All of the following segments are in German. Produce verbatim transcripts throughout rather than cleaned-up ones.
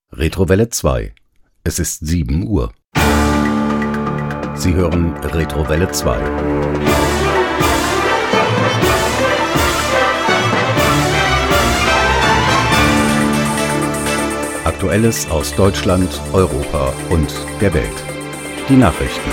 Retrowelle zwei. Es ist sieben Uhr. Sie hören Retrowelle zwei. Aktuelles aus Deutschland, Europa und der Welt. Die Nachrichten.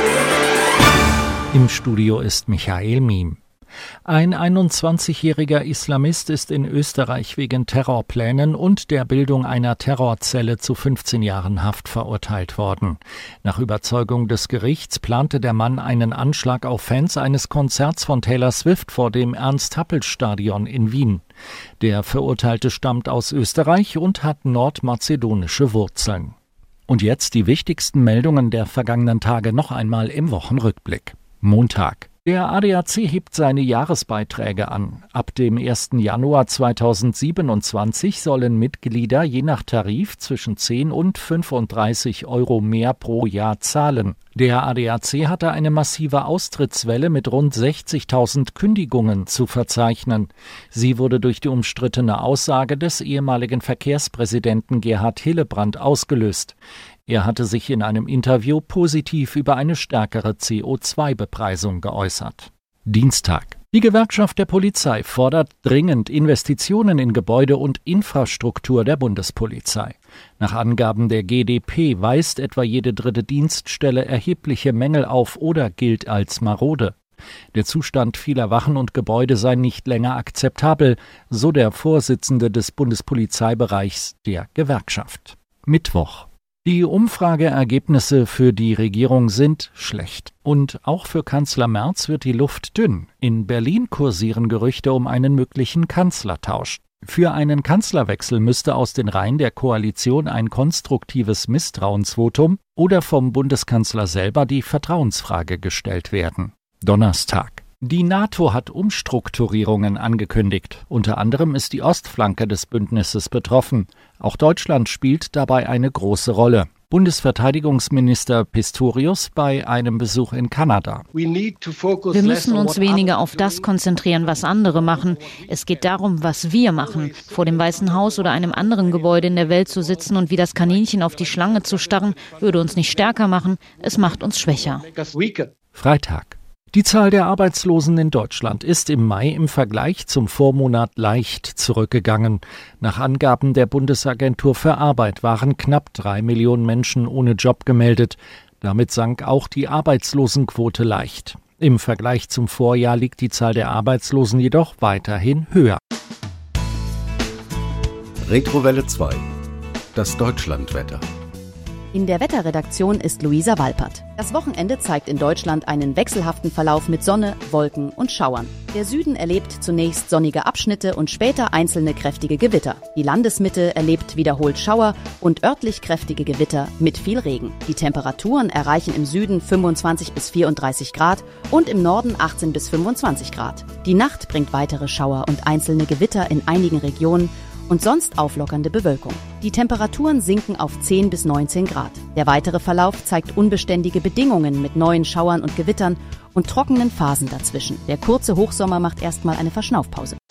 Im Studio ist Michael Miem. Ein einundzwanzigjähriger Islamist ist in Österreich wegen Terrorplänen und der Bildung einer Terrorzelle zu fünfzehn Jahren Haft verurteilt worden. Nach Überzeugung des Gerichts plante der Mann einen Anschlag auf Fans eines Konzerts von Taylor Swift vor dem Ernst-Happel-Stadion in Wien. Der Verurteilte stammt aus Österreich und hat nordmazedonische Wurzeln. Und jetzt die wichtigsten Meldungen der vergangenen Tage noch einmal im Wochenrückblick. Montag. Der A D A C hebt seine Jahresbeiträge an. Ab dem ersten Januar zweitausendsiebenundzwanzig sollen Mitglieder je nach Tarif zwischen zehn und fünfunddreißig Euro mehr pro Jahr zahlen. Der A D A C hatte eine massive Austrittswelle mit rund sechzigtausend Kündigungen zu verzeichnen. Sie wurde durch die umstrittene Aussage des ehemaligen Verkehrspräsidenten Gerhard Hillebrand ausgelöst. Er hatte sich in einem Interview positiv über eine stärkere C O zwei Bepreisung geäußert. Dienstag. Die Gewerkschaft der Polizei fordert dringend Investitionen in Gebäude und Infrastruktur der Bundespolizei. Nach Angaben der G d P weist etwa jede dritte Dienststelle erhebliche Mängel auf oder gilt als marode. Der Zustand vieler Wachen und Gebäude sei nicht länger akzeptabel, so der Vorsitzende des Bundespolizeibereichs der Gewerkschaft. Mittwoch. Die Umfrageergebnisse für die Regierung sind schlecht. Und auch für Kanzler Merz wird die Luft dünn. In Berlin kursieren Gerüchte um einen möglichen Kanzlertausch. Für einen Kanzlerwechsel müsste aus den Reihen der Koalition ein konstruktives Misstrauensvotum oder vom Bundeskanzler selber die Vertrauensfrage gestellt werden. Donnerstag. Die NATO hat Umstrukturierungen angekündigt. Unter anderem ist die Ostflanke des Bündnisses betroffen. Auch Deutschland spielt dabei eine große Rolle. Bundesverteidigungsminister Pistorius bei einem Besuch in Kanada. Wir müssen uns weniger auf das konzentrieren, was andere machen. Es geht darum, was wir machen. Vor dem Weißen Haus oder einem anderen Gebäude in der Welt zu sitzen und wie das Kaninchen auf die Schlange zu starren, würde uns nicht stärker machen, es macht uns schwächer. Freitag. Die Zahl der Arbeitslosen in Deutschland ist im Mai im Vergleich zum Vormonat leicht zurückgegangen. Nach Angaben der Bundesagentur für Arbeit waren knapp drei Millionen Menschen ohne Job gemeldet. Damit sank auch die Arbeitslosenquote leicht. Im Vergleich zum Vorjahr liegt die Zahl der Arbeitslosen jedoch weiterhin höher. Retrowelle zwei. Das Deutschlandwetter. In der Wetterredaktion ist Luisa Walpert. Das Wochenende zeigt in Deutschland einen wechselhaften Verlauf mit Sonne, Wolken und Schauern. Der Süden erlebt zunächst sonnige Abschnitte und später einzelne kräftige Gewitter. Die Landesmitte erlebt wiederholt Schauer und örtlich kräftige Gewitter mit viel Regen. Die Temperaturen erreichen im Süden fünfundzwanzig bis vierunddreißig Grad und im Norden achtzehn bis fünfundzwanzig Grad. Die Nacht bringt weitere Schauer und einzelne Gewitter in einigen Regionen und sonst auflockernde Bewölkung. Die Temperaturen sinken auf zehn bis neunzehn Grad. Der weitere Verlauf zeigt unbeständige Bedingungen mit neuen Schauern und Gewittern und trockenen Phasen dazwischen. Der kurze Hochsommer macht erstmal eine Verschnaufpause.